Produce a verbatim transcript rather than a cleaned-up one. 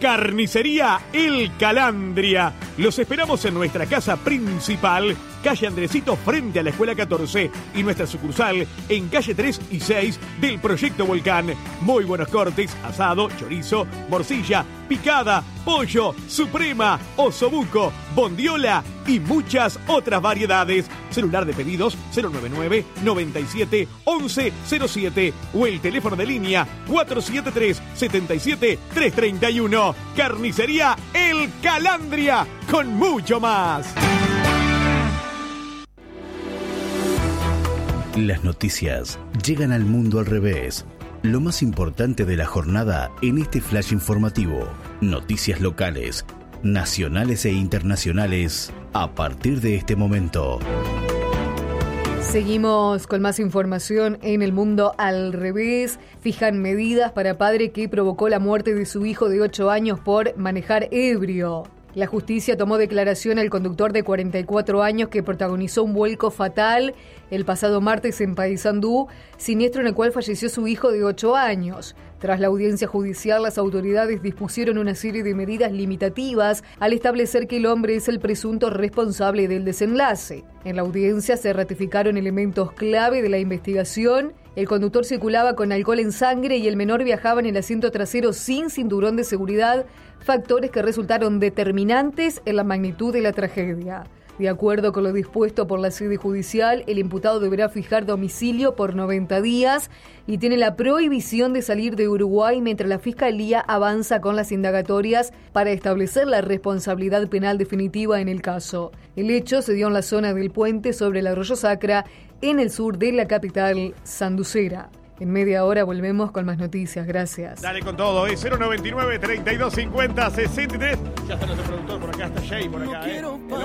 Carnicería El Calandria. Los esperamos en nuestra casa principal, calle Andresito, frente a la Escuela catorce, y nuestra sucursal en calle tres y seis del Proyecto Volcán. Muy buenos cortes, asado, chorizo, morcilla, picada, pollo, suprema, osobuco, bondiola y muchas otras variedades. Celular de pedidos cero noventa y nueve, noventa y siete, once cero siete o el teléfono de línea cuatro siete tres, siete siete, tres tres uno. Carnicería El Calandria, con mucho más. Las noticias llegan al mundo al revés. Lo más importante de la jornada en este flash informativo. Noticias locales, nacionales e internacionales a partir de este momento. Seguimos con más información en el mundo al revés. Fijan medidas para padre que provocó la muerte de su hijo de ocho años por manejar ebrio. La justicia tomó declaración al conductor de cuarenta y cuatro años que protagonizó un vuelco fatal el pasado martes en Paysandú, siniestro en el cual falleció su hijo de ocho años. Tras la audiencia judicial, las autoridades dispusieron una serie de medidas limitativas al establecer que el hombre es el presunto responsable del desenlace. En la audiencia se ratificaron elementos clave de la investigación. El conductor circulaba con alcohol en sangre y el menor viajaba en el asiento trasero sin cinturón de seguridad, factores que resultaron determinantes en la magnitud de la tragedia. De acuerdo con lo dispuesto por la sede judicial, el imputado deberá fijar domicilio por noventa días y tiene la prohibición de salir de Uruguay mientras la Fiscalía avanza con las indagatorias para establecer la responsabilidad penal definitiva en el caso. El hecho se dio en la zona del puente sobre el Arroyo Sacra, en el sur de la capital sanducera. En media hora volvemos con más noticias. Gracias. Dale con todo, ¿eh? cero noventa y nueve, treinta y dos cincuenta, sesenta y tres. Ya está nuestro productor por acá, está Jay por acá, ¿eh?